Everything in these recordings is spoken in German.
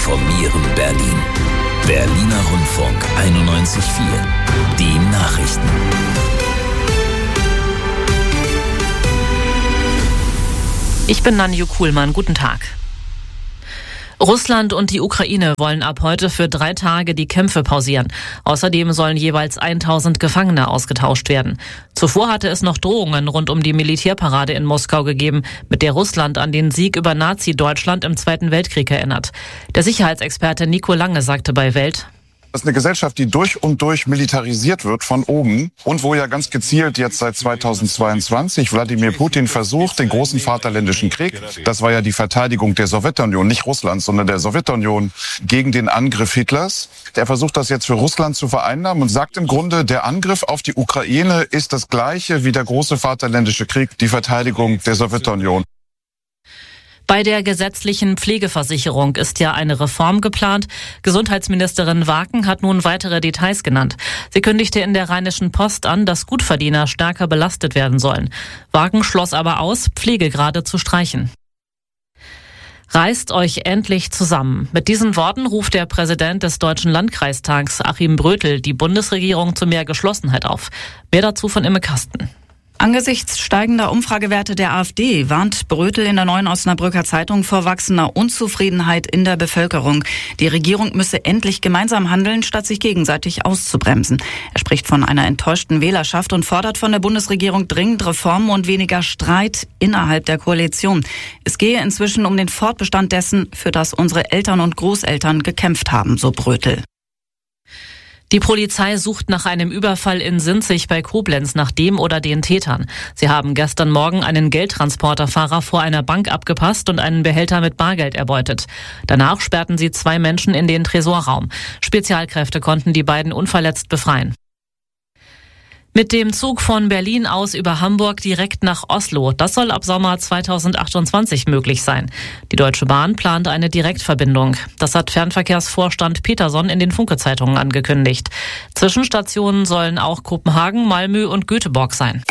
informieren Berlin. Berliner Rundfunk 91.4. Die Nachrichten. Ich bin Nanju Kuhlmann. Guten Tag. Russland und die Ukraine wollen ab heute für 3 Tage die Kämpfe pausieren. Außerdem sollen jeweils 1000 Gefangene ausgetauscht werden. Zuvor hatte es noch Drohungen rund um die Militärparade in Moskau gegeben, mit der Russland an den Sieg über Nazi-Deutschland im Zweiten Weltkrieg erinnert. Der Sicherheitsexperte Nico Lange sagte bei Welt: Das ist eine Gesellschaft, die durch und durch militarisiert wird von oben und wo ja ganz gezielt jetzt seit 2022 Wladimir Putin versucht, den großen Vaterländischen Krieg, das war ja die Verteidigung der Sowjetunion, nicht Russlands, sondern der Sowjetunion gegen den Angriff Hitlers. Der versucht das jetzt für Russland zu vereinnahmen und sagt im Grunde, der Angriff auf die Ukraine ist das gleiche wie der große Vaterländische Krieg, die Verteidigung der Sowjetunion. Bei der gesetzlichen Pflegeversicherung ist ja eine Reform geplant. Gesundheitsministerin Waken hat nun weitere Details genannt. Sie kündigte in der Rheinischen Post an, dass Gutverdiener stärker belastet werden sollen. Waken schloss aber aus, Pflegegrade zu streichen. Reißt euch endlich zusammen. Mit diesen Worten ruft der Präsident des Deutschen Landkreistags, Achim Brötel, die Bundesregierung zu mehr Geschlossenheit auf. Mehr dazu von Imme Kasten. Angesichts steigender Umfragewerte der AfD warnt Brötel in der Neuen Osnabrücker Zeitung vor wachsender Unzufriedenheit in der Bevölkerung. Die Regierung müsse endlich gemeinsam handeln, statt sich gegenseitig auszubremsen. Er spricht von einer enttäuschten Wählerschaft und fordert von der Bundesregierung dringend Reformen und weniger Streit innerhalb der Koalition. Es gehe inzwischen um den Fortbestand dessen, für das unsere Eltern und Großeltern gekämpft haben, so Brötel. Die Polizei sucht nach einem Überfall in Sinzig bei Koblenz nach dem oder den Tätern. Sie haben gestern Morgen einen Geldtransporterfahrer vor einer Bank abgepasst und einen Behälter mit Bargeld erbeutet. Danach sperrten sie 2 Menschen in den Tresorraum. Spezialkräfte konnten die beiden unverletzt befreien. Mit dem Zug von Berlin aus über Hamburg direkt nach Oslo. Das soll ab Sommer 2028 möglich sein. Die Deutsche Bahn plant eine Direktverbindung. Das hat Fernverkehrsvorstand Peterson in den Funke-Zeitungen angekündigt. Zwischenstationen sollen auch Kopenhagen, Malmö und Göteborg sein.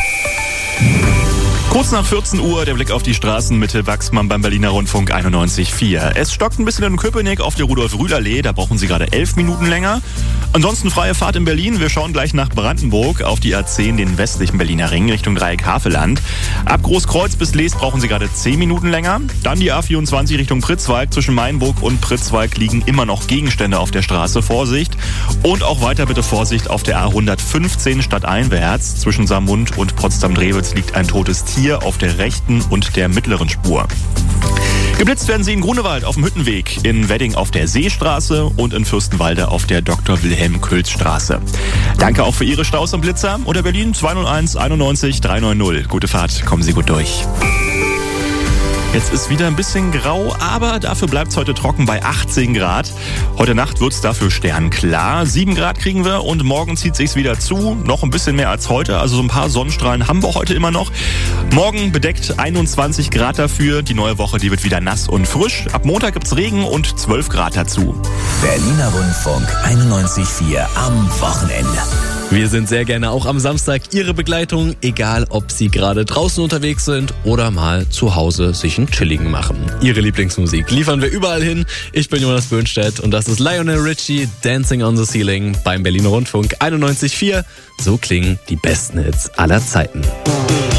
Kurz nach 14 Uhr der Blick auf die Straßenmitte Wachsmann beim Berliner Rundfunk 91.4. Es stockt ein bisschen in Köpenick auf der Rudolf-Rühl-Allee, da brauchen Sie gerade 11 Minuten länger. Ansonsten freie Fahrt in Berlin. Wir schauen gleich nach Brandenburg auf die A10, den westlichen Berliner Ring, Richtung Dreieck Havelland. Ab Großkreuz bis Leest brauchen Sie gerade 10 Minuten länger. Dann die A24 Richtung Pritzwalk. Zwischen Mainburg und Pritzwalk liegen immer noch Gegenstände auf der Straße. Vorsicht. Und auch weiter bitte Vorsicht auf der A115 stadteinwärts. Zwischen Saarmund und Potsdam-Drewitz liegt ein totes Tier auf der rechten und der mittleren Spur. Geblitzt werden Sie in Grunewald auf dem Hüttenweg, in Wedding auf der Seestraße und in Fürstenwalde auf der Dr. Wilhelm Külz Straße. Danke auch für Ihre Staus und Blitzer. Unter Berlin 201 91 390. Gute Fahrt, kommen Sie gut durch. Jetzt ist wieder ein bisschen grau, aber dafür bleibt es heute trocken bei 18 Grad. Heute Nacht wird es dafür sternklar. 7 Grad kriegen wir und morgen zieht sich's wieder zu. Noch ein bisschen mehr als heute, also so ein paar Sonnenstrahlen haben wir heute immer noch. Morgen bedeckt 21 Grad dafür. Die neue Woche, die wird wieder nass und frisch. Ab Montag gibt's Regen und 12 Grad dazu. Berliner Rundfunk 91.4 am Wochenende. Wir sind sehr gerne auch am Samstag Ihre Begleitung, egal ob Sie gerade draußen unterwegs sind oder mal zu Hause sich einen Chilligen machen. Ihre Lieblingsmusik liefern wir überall hin. Ich bin Jonas Böhnstedt und das ist Lionel Richie, Dancing on the Ceiling beim Berliner Rundfunk 91.4. So klingen die besten Hits aller Zeiten.